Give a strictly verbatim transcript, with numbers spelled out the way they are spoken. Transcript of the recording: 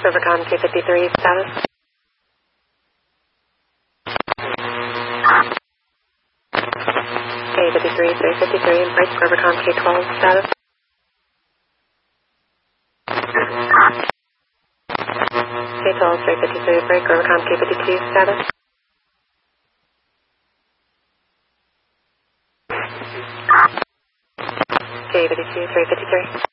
Rivercom two fifty-three, status. K fifty-three, three fifty-three, break Rivercom K twelve, status. K twelve, three fifty-three, break Rivercom K fifty-two, status. K fifty-two, three fifty-three.